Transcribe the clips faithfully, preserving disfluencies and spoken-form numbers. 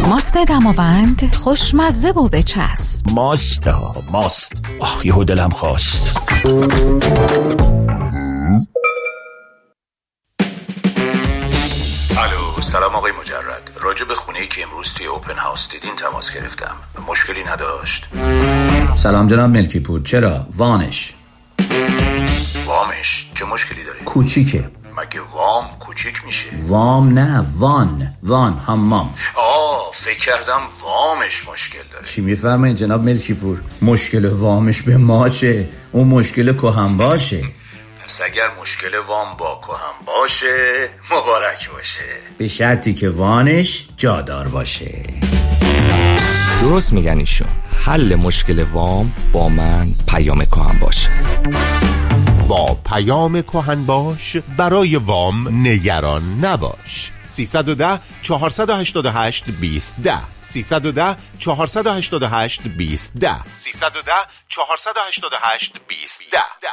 ماست دماوند خوشمزه و بچسب. ماست ها ماست. آخ یهو دلم خواست. الو سلام آقای مجرد، راجع به خونه‌ای که امروز توی اوپن هاوس دیدین تماس گرفتم. مشکلی نداشت؟ سلام جناب ملکی پور، چرا؟ وانش وامش چه مشکلی داره؟ کوچیکه. مگه وام کوچیک میشه؟ وام نه، وان وان حمام. آه فکر کردم وامش مشکل داره. چی میفرمایید جناب ملکی پور؟ مشکل وامش به ما چه؟ اون مشکل کهن باشه. پس اگر مشکل وام با کهن باشه مبارک باشه، به شرطی که وانش جادار باشه. درست میگن ایشون. حل مشکل وام با من پیام کهن باشه. با پیام کهن باش برای وام نگران نباش. سیصد و ده چهارصد و هشتاد و هشت بیست ده سیصد و ده چهارصد و هشتاد و هشت بیست ده سیصد و ده چهارصد و هشتاد و هشت بیست ده.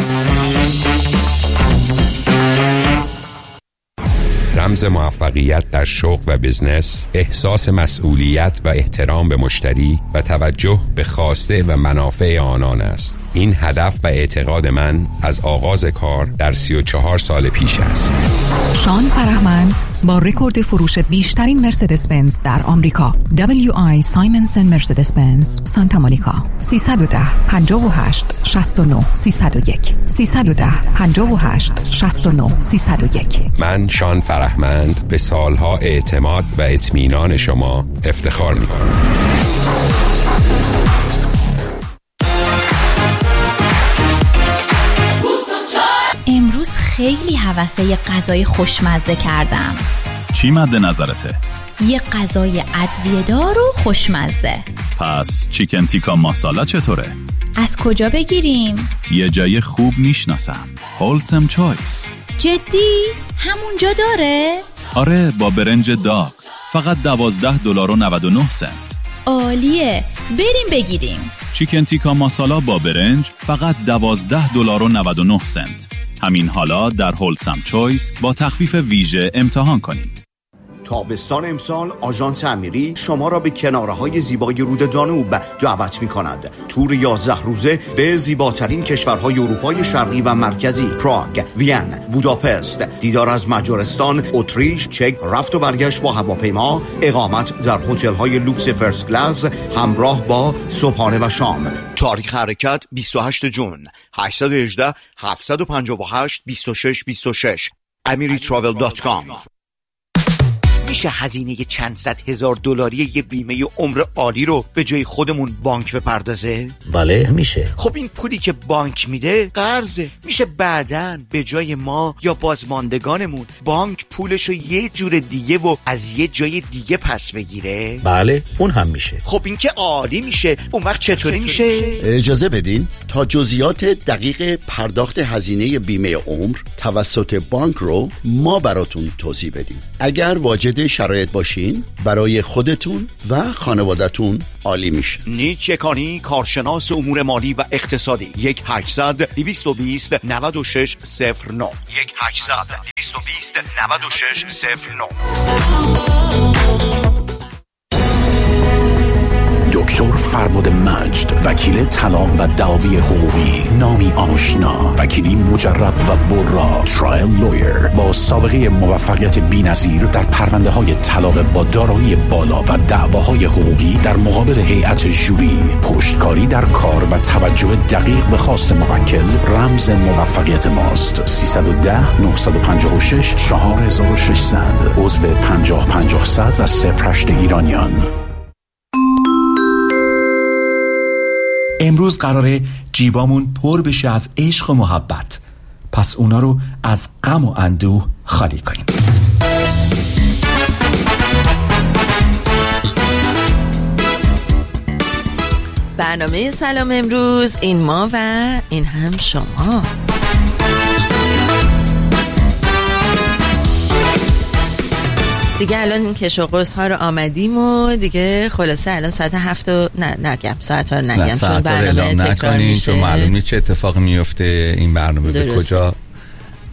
رمز موفقیت در شغل و بزنس، احساس مسئولیت و احترام به مشتری و توجه به خواسته و منافع آنان است. این هدف و اعتقاد من از آغاز کار در سی و چهار سال پیش است. شان فرهمند با رکورد فروش بیشترین مرسدس بنز در آمریکا، دبلیو آی سایمنسن مرسدس بنز سانتا مونیکا. سیصد و ده پنجاه و هشت شصت و نه سیصد و یک سیصد و ده پنجاه و هشت شصت و نه سیصد و یک. من شان فرهمند به سالها اعتماد و اطمینان شما افتخار می‌کنم. امروز خیلی هوسه یه غذای خوشمزه کردم. چی مد نظرته؟ یه غذای ادویه‌دار و خوشمزه. پس چیکن تیکا ماسالا چطوره؟ از کجا بگیریم؟ یه جای خوب میشناسم، هولسم چویس. جدی؟ همونجا داره؟ آره، با برنج داغ، فقط دوازده دلار و نود و نه سنت. عالیه، بریم بگیریم. چیکن تیکا ماسالا با برنج فقط دوازده دلار و نود و نه سنت. همین حالا در هولسم چویس با تخفیف ویژه امتحان کنید. تابستان امسال آژانس امیری شما را به کناره‌های زیبای رود دانوب دعوت می‌کند. تور یازده روزه به زیباترین کشورهای اروپای شرقی و مرکزی، پراگ، وین، بوداپست، دیدار از مجارستان، اتریش، چک، رفت و برگشت با هواپیما، اقامت در هتل‌های لوکس فرست کلاس همراه با صبحانه و شام. تاریخ حرکت بیست و هشتم ژوئن، هشت یک هشت هفت پنج هشت دو شش دو شش. امری تراول دات کام. میشه هزینه چند صد هزار دلاری یه بیمه عمر عالی رو به جای خودمون بانک بپردازه؟ بله میشه. خب این پولی که بانک میده قرضه، میشه بعداً به جای ما یا بازماندگانمون بانک پولش رو یه جور دیگه و از یه جای دیگه پس بگیره؟ بله اون هم میشه. خب این که عالی میشه. اون وقت چطوری میشه؟ اجازه بدین تا جزئیات دقیق پرداخت هزینه بیمه عمر توسط بانک رو ما براتون توضیح بدیم. اگر واجد شرایط باشین برای خودتون و خانوادتون عالی میشه. نیک یکانی، کارشناس امور مالی و اقتصادی. یک هشتصد دویست و بیست نود و شش صفر نه یک هشتصد دویست و بیست نود و شش صفر نه. دکتر فرباد مجد، وکیل طلاق و دعاوی حقوقی، نامی آشنا، وکیلی مجرب و برا، ترایل لویر با سابقه موفقیت بی‌نظیر در پرونده های طلاق با دارایی بالا و دعواهای حقوقی در مقابل هیئت ژوری، پشتکاری در کار و توجه دقیق به خواست موکل رمز موفقیت ماست. سیصد و ده نهصد و پنجاه و شش چهار هزار و ششصد، عضو پنجاه پنجاه صد و صفر هشت ایرانیان. امروز قراره جیبامون پر بشه از عشق و محبت، پس اونا رو از غم و اندوه خالی کنیم. برنامه سلام امروز این ما و این هم شما. دیگه الان این کش و قوس ها رو آمدیم و دیگه خلاصه الان ساعت هفت و نه نگم ساعت ها رو نگم چون برنامه تکرار میشه، چون معلوم نیست چه اتفاقی میفته این برنامه به کجا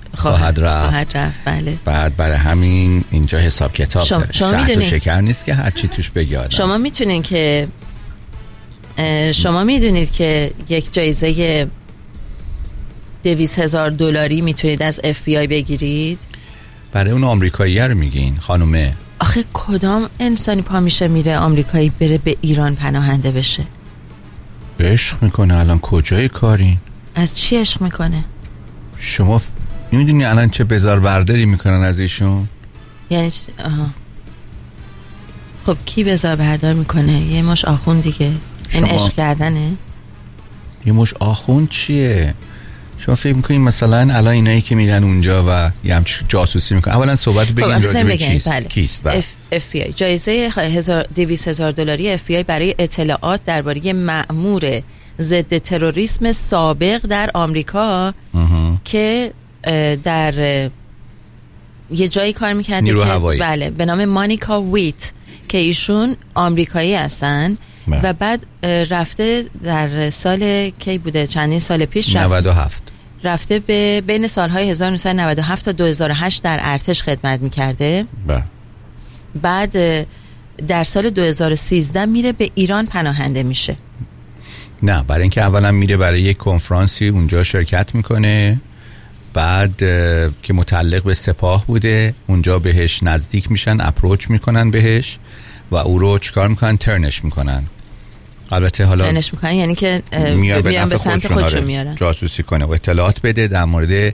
خواهد رفت, خواهد رفت بله. بعد برای همین اینجا حساب کتاب شما, داره. شما شهد و شکر نیست که هرچی توش بگیادن. شما میتونین که شما میدونید که یک جایزه دویست هزار دلاری میتونید از اف بی آی بگیرید. برای اون آمریکاییه رو میگین خانومه؟ آخه کدام انسانی پا میشه میره آمریکایی بره به ایران پناهنده بشه؟ عشق میکنه. الان کجای کارین؟ از چی عشق میکنه؟ شما ف... میدونی الان چه بزار برداری میکنن از ایشون؟ یعنی آها. خب کی بزار بردار میکنه؟ یه مش آخون دیگه. این عشق کردنه؟ یه مش آخون چیه؟ شما فکر میکنین مثلا الان اینایی که میرن اونجا و یه همچین جاسوسی میکنن، اولا صحبت بگیم راجع به چیست؟ بله. کیست؟ بله. اف بی آی جایزه دویست هزار دلاری اف بی آی برای اطلاعات درباره مأمور ضد تروریسم سابق در آمریکا که در یه جایی کار میکرده نیرو که هوایی. بله به نام مانیکا ویت که ایشون آمریکایی هستن بله. و بعد رفته در سال کی بوده چندین سال پیش رفته نود و هفت رفته به بین سالهای هزار و نهصد و نود و هفت تا دو هزار و هشت در ارتش خدمت میکرده. بله. بعد در سال دو هزار و سیزده میره به ایران پناهنده میشه. نه، برای اینکه اولا میره برای یک کنفرانسی اونجا شرکت میکنه، بعد که متعلق به سپاه بوده اونجا بهش نزدیک میشن، اپروچ میکنن بهش و او رو چیکار میکنن؟ ترنش میکنن. البته حالا ترنش میکنن یعنی که میان به, به سمت خودشون میارن، جاسوسی کنه و اطلاعات بده در مورد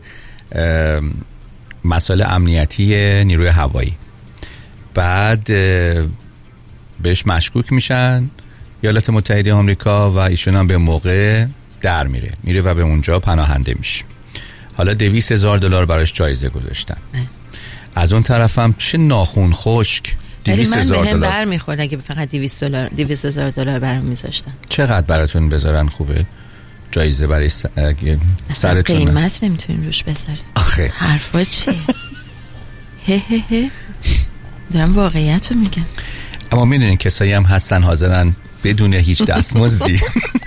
مسائل امنیتی نیروی هوایی. بعد بهش مشکوک میشن ایالات متحده آمریکا و ایشون هم به موقع در میره میره و به اونجا پناهنده میشه. حالا دویست هزار دلار براش جایزه گذاشتن. از اون طرف هم چه ناخون خشک ولی من به هم بر میخورد اگه فقط دویست دلار دویست هزار دلار برام میذاشتن. چقدر براتون بذارن خوبه جایزه برای س... سرتون؟ قیمت نمیتونین روش بذارین. آخه حرفا چیه؟ هه هه هه دارم واقعیت رو میگم. اما میدونین کسایی هم هستن حاضرن بدون هیچ دستمزدی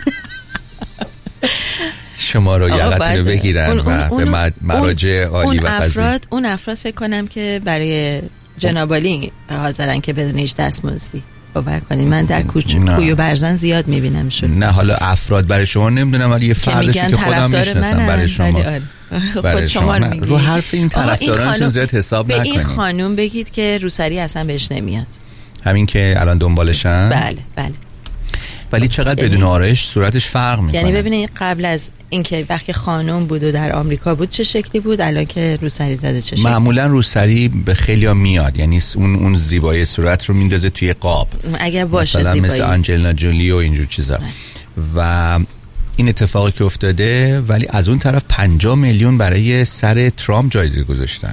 شما رو یقتون رو بگیرن اون اون و اون به مراجع عالی و افراد اون افراد فکر کنم که برای جنابالی حاضرن که بدون هیچ دستمزدی. باور کنین من در کوی و برزن زیاد میبینم شون. نه حالا افراد برای شما نمیدونم ولی یه فردشی که خودم میشناسم برای شما برای شما رو حرف این طرفدارانتون زیاد حساب نکنید. به این خانم بگید که روسری اصلا بهش نمیاد. همین که الان دنبالشن؟ بله بله. ولی چقدر بدون آرایش صورتش فرق میکنه. یعنی ببینید قبل از اینکه وقتی خانم بود و در آمریکا بود چه شکلی بود، الان که روسری زده چه شکلی؟ معمولا روسری به خیلیا میاد، یعنی اون اون زیبایی صورت رو میندازه توی قاب اگر باشه مثلا زیبایی، مثل آنجلینا جولی و اینجور چیزا. و این اتفاقی که افتاده، ولی از اون طرف پنجاه میلیون برای سر ترامپ جایزه گذاشتن.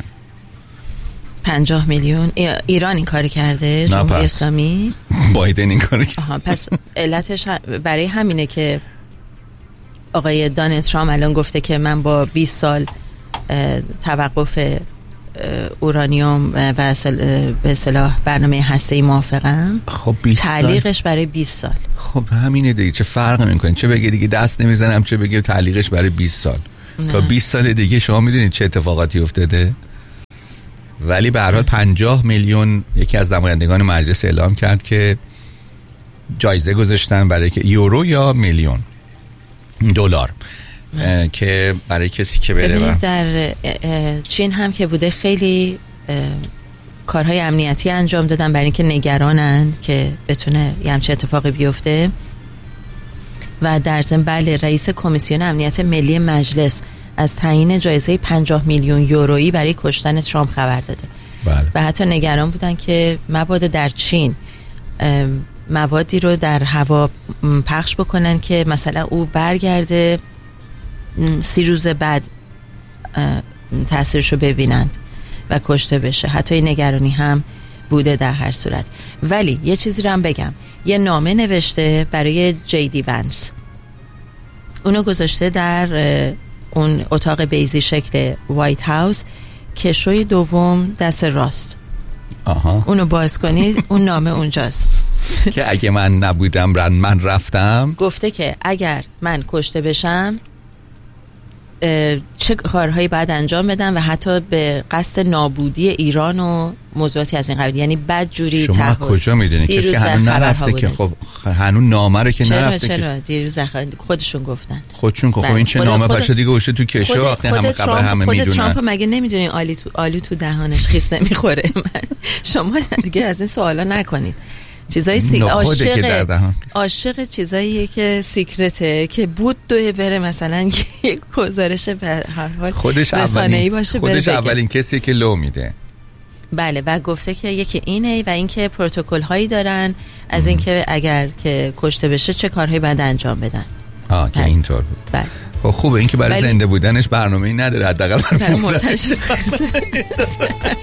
پنجاه میلیون ایران این کار کرده؟ جمهوری اسلامی؟ بایدن این کار کرده. آها، پس علتش برای همینه که آقای دونالد ترامپ الان گفته که من با بیست سال توقف اورانیوم و به اصطلاح برنامه هسته‌ای موافقم. خب بیست سال تعلیقش برای بیست سال. خب همینه دیگه، چه فرق نمی‌کنه چه بگه دیگه دست نمیزنم چه بگه تعلیقش برای بیست سال. نه. تا بیست سال دیگه شما میدونید چه اتفاقاتی افتاده. ولی به هر حال پنجاه میلیون یکی از نمایندگان مجلس اعلام کرد که جایزه گذاشتن برای که یورو یا میلیون دلار که برای کسی که بره. ببینید در چین هم که بوده خیلی کارهای امنیتی انجام دادن برای اینکه نگرانن که بتونه یه همچه اتفاقی بیفته. و در ضمن بله رئیس کمیسیون امنیت ملی مجلس از تعیین جایزه پنجاه میلیون یورویی برای کشتن ترامپ خبر داده. بله. و حتی نگران بودن که مبادا در چین موادی رو در هوا پخش بکنن که مثلا او برگرده سی روز بعد تاثیرش رو ببینند و کشته بشه. حتی این نگرانی هم بوده در هر صورت. ولی یه چیزی رو هم بگم، یه نامه نوشته برای جی دی ونس، اونو گذاشته در اون اتاق بیزی شکل وایت هاوس که شوی دوم دست راست. آها. اونو باز کنید اون نامه اونجاست که اگه من نبودم من رفتم. گفته که اگر من کشته بشم چه کارهایی باید انجام بدن و حتی به قصد نابودی ایران و موضوعاتی از این قبیل. یعنی بدجوری شما کجا میدونید کسی که هنوز نرفته که خب هنوز نامه رو که چرا نرفته چرا که دیروز خودشون گفتن خودشون که خب این چه نامه پاشه دیگه وشه تو کشو وقتی همه خبر همه میدونن. خود ترامپ مگه نمیدونی آلی تو آلو تو دهانش خیس نمیخوره؟ شما دیگه از این سوالا نکنید. چیزای سی عاشق عاشق چیزاییه که سیکرته که بود دوی بره مثلا یک گزارش به هر حال خودش رسانه‌ای باشه خودش اولین کسی که لو میده. بله و گفته که یکی اینه و اینکه پروتکل هایی دارن از اینکه اگر که کشته بشه چه کارهایی باید انجام بدن. آه که اینطور بود. بله. خب خوبه اینکه برای زنده بودنش برنامه‌ای نداره حداقل برای مرتضی